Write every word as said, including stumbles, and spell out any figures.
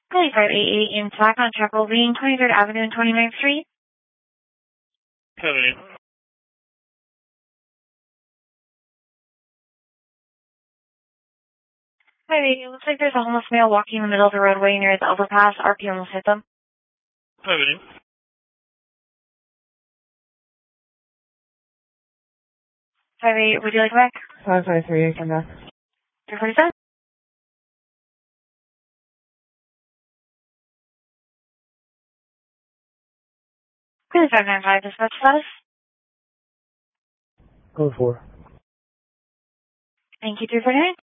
five eighty-eight in Tack on Chapel Lane, twenty-third Avenue and twenty-ninth Street. Seven. Hi, it looks like there's a homeless male walking in the middle of the roadway near the overpass. R P M will hit them. Seven. five eight, would you like back? five five three, come back. three forty-seven. five nine five, dispatch status. Code four. Thank you, three forty-nine.